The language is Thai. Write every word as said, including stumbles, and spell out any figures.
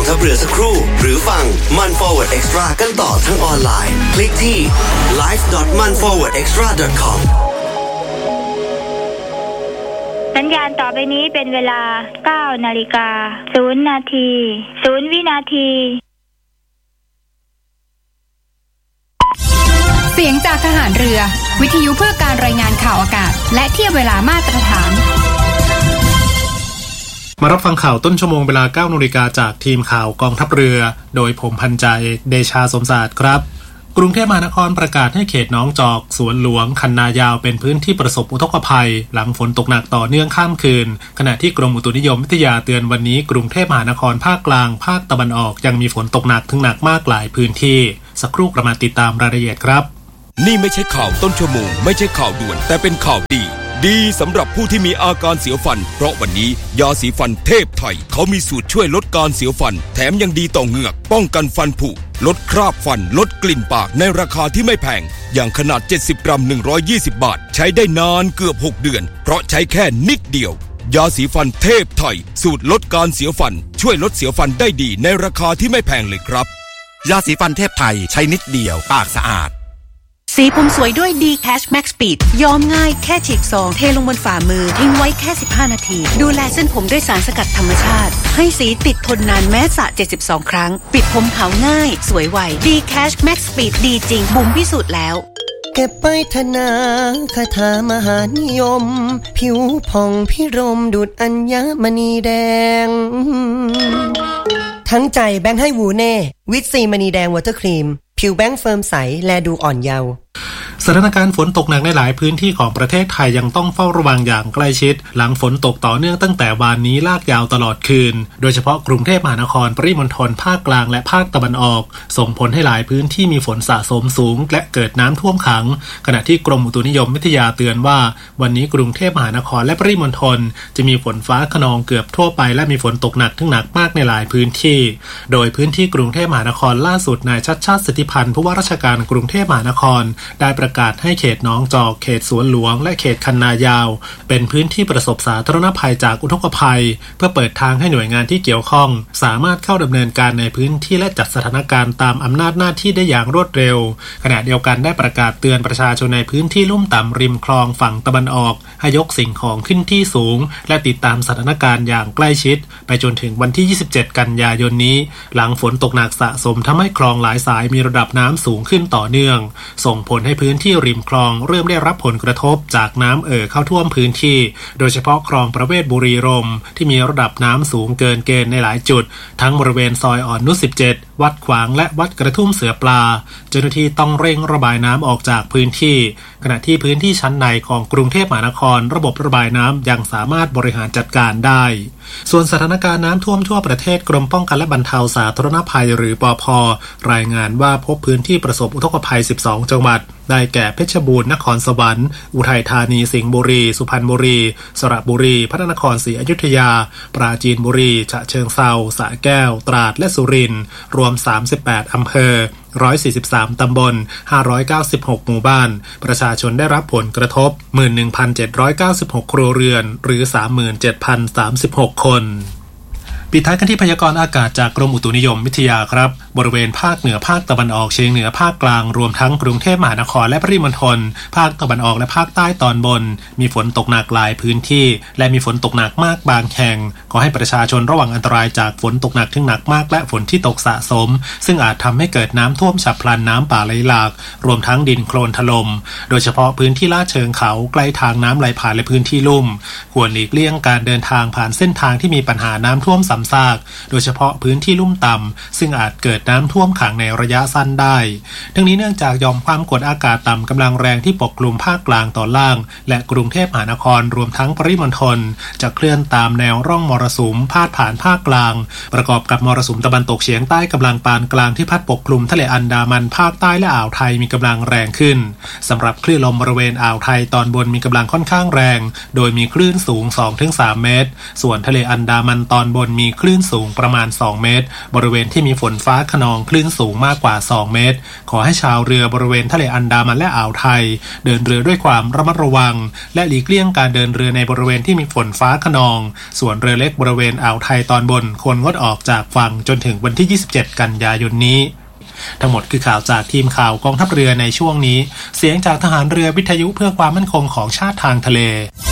ทัพเรือสักครู่หรือฟังมัน Forward Extra กันต่อทั้งออนไลน์คลิกที่ ไลฟ์ ดอท มัน ฟอร์เวิร์ด เอ็กซ์ตร้า ดอท คอมสัญญาณต่อไปนี้เป็นเวลา เก้านาฬิกาศูนย์นาทีศูนย์วินาทีเสียงจากทหารเรือวิทยุเพื่อการรายงานข่าวอากาศและเทียบเวลามาตรฐานมารับฟังข่าวต้นชั่วโมงเวลา เก้านาฬิกาจากทีมข่าวกองทัพเรือโดยผมพันจ่าเอกเดชาสมศาสตร์ครับกรุงเทพมหานครประกาศให้เขตหนองจอกสวนหลวงคันนายาวเป็นพื้นที่ประสบอุทกภัยหลังฝนตกหนักต่อเนื่องข้ามคืนขณะที่กรมอุตุนิยมวิทยาเตือนวันนี้กรุงเทพมหานครภาคกลางภาคตะวันออกยังมีฝนตกหนักถึงหนักมากหลายพื้นที่สักครู่กระมาติดตามรายละเอียดครับนี่ไม่ใช่ข่าวต้นชั่วโมงไม่ใช่ข่าวด่วนแต่เป็นข่าวดีดีสำหรับผู้ที่มีอาการเสียวฟันเพราะวันนี้ยาสีฟันเทพไทยเขามีสูตรช่วยลดการเสียวฟันแถมยังดีต่อเหงือกป้องกันฟันผุลดคราบฟันลดกลิ่นปากในราคาที่ไม่แพงอย่างขนาดเจ็ดสิบกรัมหนึ่งร้อยยี่สิบบาทใช้ได้นานเกือบหกเดือนเพราะใช้แค่นิดเดียวยาสีฟันเทพไทยสูตรลดการเสียวฟันช่วยลดเสียวฟันได้ดีในราคาที่ไม่แพงเลยครับยาสีฟันเทพไทยใช้นิดเดียวปากสะอาดสีผมสวยด้วย D Cash Max Speed ย้อมง่ายแค่ฉีกซองเทลงบนฝ่ามือทิ้งไว้แค่สิบห้านาทีดูแลเส้นผมด้วยสารสกัดธรรมชาติให้สีติดทนนานแม้สระเจ็ดสิบสองครั้งปิดผมขาวง่ายสวยไว D Cash Max Speed ดีจริงบุ๋มพิสูจน์แล้วเก็บไปธนาคาถามหานิยมผิวผ่องพิรมดุจอัญมณีแดงทั้งใจแบงค์ให้วูเน่วิตซีมณีแดงวอเตอร์ครีมผิวแบงค์เฟิร์มใสแลดูอ่อนเยาว์สถานการณ์ฝนตกหนักในหลายพื้นที่ของประเทศไทยยังต้องเฝ้าระวังอย่างใกล้ชิดหลังฝนตกต่อเนื่องตั้งแต่วานนี้ลากยาวตลอดคืนโดยเฉพาะกรุงเทพมหานครปริมณฑลภาคกลางและภาคตะวันออกส่งผลให้หลายพื้นที่มีฝนสะสมสูงและเกิดน้ำท่วมขังขณะที่กรมอุตุนิยมวิทยาเตือนว่าวันนี้กรุงเทพมหานครและปริมณฑลจะมีฝนฟ้าคะนองเกือบทั่วไปและมีฝนตกหนักถึงหนักมากในหลายพื้นที่โดยพื้นที่กรุงเทพมหานครล่าสุดนายชัชชาติสิทธิพันธ์ผู้ว่าราชการกรุงเทพมหานครได้ประกาศให้เขตหนองจอกเขตสวนหลวงและเขตคันนายาวเป็นพื้นที่ประสบสาธารณภัยจากอุทกภัยเพื่อเปิดทางให้หน่วยงานที่เกี่ยวข้องสามารถเข้าดำเนินการในพื้นที่และจัดสถานการณ์ตามอำนาจหน้าที่ได้อย่างรวดเร็วขณะเดียวกันได้ประกาศเตือนประชาชนในพื้นที่ลุ่มต่ำริมคลองฝั่งตะวันออกให้ยกสิ่งของขึ้นที่สูงและติดตามสถานการณ์อย่างใกล้ชิดไปจนถึงวันที่ยี่สิบเจ็ดกันยายนนี้หลังฝนตกหนักสะสมทำให้คลองหลายสายมีระดับน้ำสูงขึ้นต่อเนื่องส่งผลให้พื้นที่ริมคลองเริ่มได้รับผลกระทบจากน้ำเอ่อเข้าท่วมพื้นที่โดยเฉพาะคลองประเวศบุรีรมย์ที่มีระดับน้ำสูงเกินเกณฑ์ในหลายจุดทั้งบริเวณซอยอ่อนนุชสิบเจ็ดวัดขวางและวัดกระทุ่มเสือปลาเจ้าหน้าที่ต้องเร่งระบายน้ำออกจากพื้นที่ขณะที่พื้นที่ชั้นในของกรุงเทพมหานครระบบระบายน้ำยังสามารถบริหารจัดการได้ส่วนสถานการณ์น้ำท่วมทั่วประเทศกรมป้องกันและบรรเทาสาธารณภัยหรือปภ.รายงานว่าพบพื้นที่ประสบอุทกภัยสิบสองจังหวัดได้แก่เพชรบูรณ์นครสวรรค์อุทัยธานีสิงห์บุรีสุพรรณบุรีสระบุรีพระนครศรีอยุธยาปราจีนบุรีฉะเชิงเทราสระแก้วตราดและสุรินทร์รวมสามสิบแปดอำเภอหนึ่งร้อยสี่สิบสามตำบลห้าร้อยเก้าสิบหกหมู่บ้านประชาชนได้รับผลกระทบ หนึ่งหมื่นหนึ่งพันเจ็ดร้อยเก้าสิบหก ครัวเรือนหรือ สามหมื่นเจ็ดพันสามสิบหก คนปิดท้ายกันที่พยากรณ์อากาศจากกรมอุตุนิยมวิทยาครับบริเวณภาคเหนือภาคตะวันออกเฉียงเหนือภาคกลางรวมทั้งกรุงเทพมหานครและปริมณฑลภาคตะวันออกและภาคใต้ตอนบนมีฝนตกหนักหลายพื้นที่และมีฝนตกหนักมากบางแห่งขอให้ประชาชนระวังอันตรายจากฝนตกหนักถึงหนักมากและฝนที่ตกสะสมซึ่งอาจทำให้เกิดน้ำท่วมฉับพลันน้ำป่าไหลหลากรวมทั้งดินโคลนถล่มโดยเฉพาะพื้นที่ลาดเชิงเขาใกล้ทางน้ำไหลผ่านและพื้นที่ลุ่มควรหลีกเลี่ยงการเดินทางผ่านเส้นทางที่มีปัญหาน้ำท่วมซ้ำซากโดยเฉพาะพื้นที่ลุ่มต่ำซึ่งอาจเกิดน้ำท่วมขังในระยะสั้นได้ทั้งนี้เนื่องจากหย่อมความกดอากาศต่ำกำลังแรงที่ปกคลุมภาคกลางตอนล่างและกรุงเทพมหานครรวมทั้งปริมณฑลจะเคลื่อนตามแนวร่องมรสุมพาดผ่านภาคกลางประกอบกับมรสุมตะวันตกเฉียงใต้กำลังปานกลางที่พัดปกคลุมทะเลอันดามันภาคใต้และอ่าวไทยมีกำลังแรงขึ้นสำหรับคลื่นลมบริเวณอ่าวไทยตอนบนมีกำลังค่อนข้างแรงโดยมีคลื่นสูง สองถึงสาม เมตรส่วนทะเลอันดามันตอนบนมีคลื่นสูงประมาณสองเมตรบริเวณที่มีฝนฟ้าคะนองคลื่นสูงมากกว่าสองเมตรขอให้ชาวเรือบริเวณทะเลอันดามันและอ่าวไทยเดินเรือด้วยความระมัดระวังและหลีกเลี่ยงการเดินเรือในบริเวณที่มีฝนฟ้าคะนองส่วนเรือเล็กบริเวณอ่าวไทยตอนบนควรงดออกจากฝั่งจนถึงวันที่ยี่สิบเจ็ดกันยายนนี้ทั้งหมดคือข่าวจากทีมข่าวกองทัพเรือในช่วงนี้เสียงจากทหารเรือวิทยุเพื่อความมั่นคงของชาติทางทะเล